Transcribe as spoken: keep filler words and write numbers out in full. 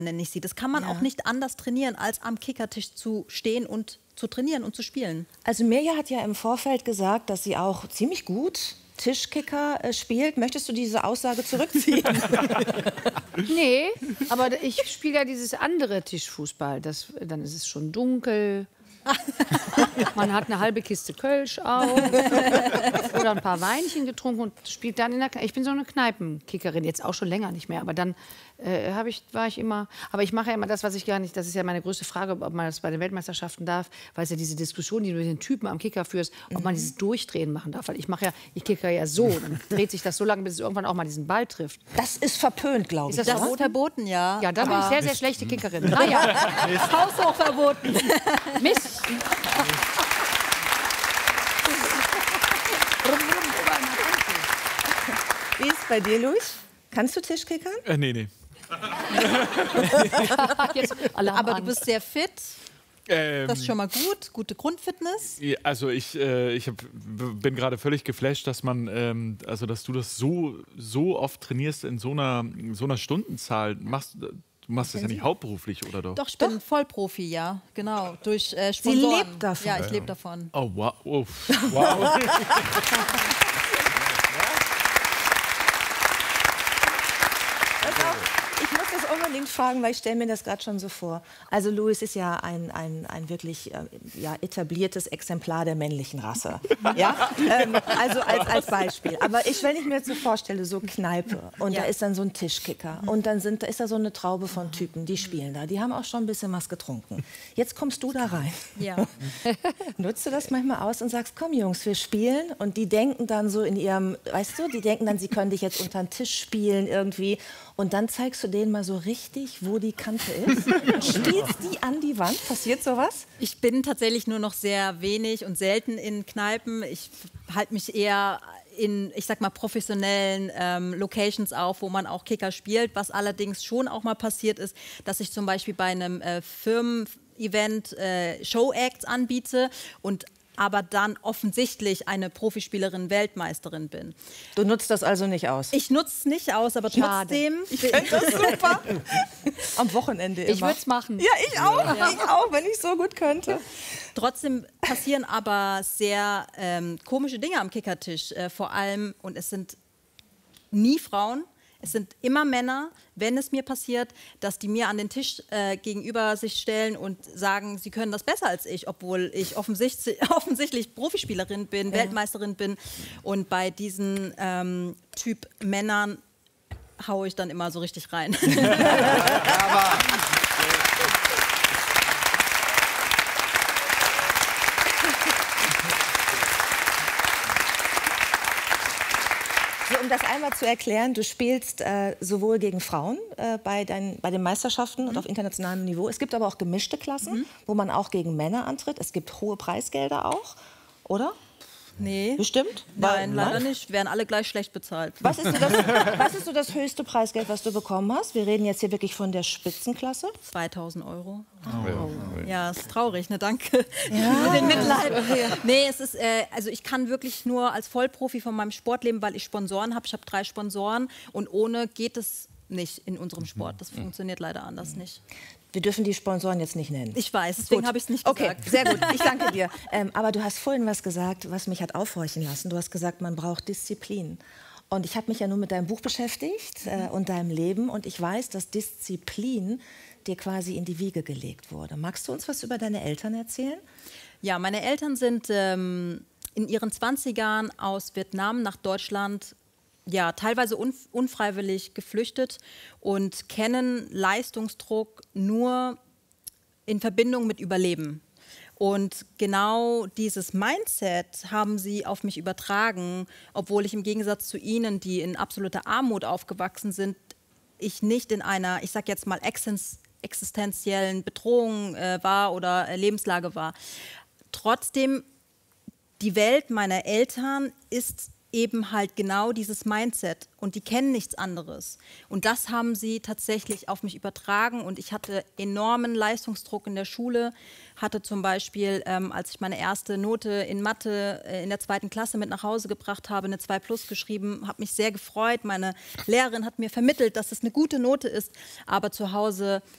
nenne ich sie. Das kann man Ja. auch nicht anders trainieren, als am Kickertisch zu stehen und zu trainieren und zu spielen. Also Mirja hat ja im Vorfeld gesagt, dass sie auch ziemlich gut Tischkicker äh, spielt. Möchtest du diese Aussage zurückziehen? Nee, aber ich spiele ja dieses andere Tischfußball. Das, dann ist es schon dunkel. Man hat eine halbe Kiste Kölsch auf oder ein paar Weinchen getrunken und spielt dann in der Kneipe. Ich bin so eine Kneipenkickerin, jetzt auch schon länger nicht mehr, aber dann äh, habe ich, war ich immer, aber ich mache ja immer das, was ich gar nicht, das ist ja meine größte Frage, ob man das bei den Weltmeisterschaften darf, weil es ja diese Diskussion, die du mit den Typen am Kicker führst, ob man dieses Durchdrehen machen darf, weil ich mache ja, ich kicker ja so, dann dreht sich das so lange, bis es irgendwann auch mal diesen Ball trifft. Das ist verpönt, glaube ich. Ist das Das ist verboten, ja. Ja, da bin ich Aber sehr, sehr schlechte Kickerin. Naja, haushoch verboten. Mist. Wie ist es bei dir, Luis? Kannst du Tischkickern? Äh, nee, nee. Jetzt Alarm Aber du an. bist sehr fit. Ähm, Das ist schon mal gut. Gute Grundfitness. ja, also ich, äh, ich hab, bin gerade völlig geflasht, dass man, ähm, also dass du das so, so oft trainierst in so einer, so einer Stundenzahl. Machst, du machst das ja nicht hauptberuflich, oder doch? Doch, ich bin Vollprofi, ja. Genau. Durch äh, Sie Sponsoren. lebt davon. Ja, ich lebe davon. Oh, wow. Oh, wow. Ich muss das unbedingt fragen, weil ich stelle mir das gerade schon so vor. Also Louis ist ja ein, ein, ein wirklich äh, ja, etabliertes Exemplar der männlichen Rasse. Ja? ähm, also als, als Beispiel. Aber ich, wenn ich mir jetzt so vorstelle, so Kneipe und Ja. da ist dann so ein Tischkicker und dann sind, da ist da so eine Traube von Typen, die spielen da. Die haben auch schon ein bisschen was getrunken. Jetzt kommst du da rein. Ja. Nutzt du das manchmal aus und sagst, komm Jungs, wir spielen? Und die denken dann so in ihrem, weißt du, die denken dann, sie können dich jetzt unter den Tisch spielen irgendwie. Und dann zeigst du denen mal so richtig, wo die Kante ist. Spielst die an die Wand? Passiert sowas? Ich bin tatsächlich nur noch sehr wenig und selten in Kneipen. Ich halte mich eher in, ich sag mal, professionellen ähm, Locations auf, wo man auch Kicker spielt. Was allerdings schon auch mal passiert ist, dass ich zum Beispiel bei einem äh, Firmen-Event äh, Show-Acts anbiete und aber dann offensichtlich eine Profispielerin, Weltmeisterin bin. Du nutzt das also nicht aus? Ich nutze es nicht aus, aber Schade. trotzdem. Ich finde das super. Am Wochenende immer. Ich würde es machen. Ja, ich auch. Ich auch, wenn ich so gut könnte. Trotzdem passieren aber sehr ähm, komische Dinge am Kickertisch. Äh, vor allem, und es sind nie Frauen, es sind immer Männer, wenn es mir passiert, dass die mir an den Tisch äh, gegenüber sich stellen und sagen, sie können das besser als ich, obwohl ich offensichtlich, offensichtlich Profispielerin bin, ja. Weltmeisterin bin. Und bei diesen ähm, Typ Männern haue ich dann immer so richtig rein. Aber So, um das einmal zu erklären, du spielst äh, sowohl gegen Frauen äh, bei, dein, bei den Meisterschaften mhm. und auf internationalem Niveau. Es gibt aber auch gemischte Klassen, mhm. wo man auch gegen Männer antritt. Es gibt hohe Preisgelder auch, oder? Nee. Bestimmt? Nein, leider nicht. Werden alle gleich schlecht bezahlt. Was ist, so das, was ist so das höchste Preisgeld, was du bekommen hast? Wir reden jetzt hier wirklich von der Spitzenklasse. zweitausend Euro. Oh. Ja, ist traurig, ne? Danke Ja. für den Mitleid. Nee, es ist, äh, also ich kann wirklich nur als Vollprofi von meinem Sport leben, weil ich Sponsoren habe. Ich habe drei Sponsoren und ohne geht es nicht in unserem Sport. Das funktioniert leider anders nicht. Wir dürfen die Sponsoren jetzt nicht nennen. Ich weiß, deswegen habe ich es nicht gesagt. Okay, sehr gut. Ich danke dir. Ähm, aber du hast vorhin was gesagt, was mich hat aufhorchen lassen. Du hast gesagt, man braucht Disziplin. Und ich habe mich ja nur mit deinem Buch beschäftigt äh, und deinem Leben. Und ich weiß, dass Disziplin dir quasi in die Wiege gelegt wurde. Magst du uns was über deine Eltern erzählen? Ja, meine Eltern sind ähm, in ihren zwanzigern aus Vietnam nach Deutschland ja, teilweise unf unfreiwillig geflüchtet und kennen Leistungsdruck nur in Verbindung mit Überleben. Und genau dieses Mindset haben sie auf mich übertragen, obwohl ich im Gegensatz zu ihnen, die in absoluter Armut aufgewachsen sind, ich nicht in einer, ich sag jetzt mal, existenziellen Bedrohung äh, war oder äh, Lebenslage war. Trotzdem, die Welt meiner Eltern ist eben halt genau dieses Mindset und die kennen nichts anderes. Und das haben sie tatsächlich auf mich übertragen und ich hatte enormen Leistungsdruck in der Schule, hatte zum Beispiel, ähm, als ich meine erste Note in Mathe äh, in der zweiten Klasse mit nach Hause gebracht habe, eine zwei plus geschrieben, habe mich sehr gefreut. Meine Lehrerin hat mir vermittelt, dass es eine gute Note ist, aber zu Hause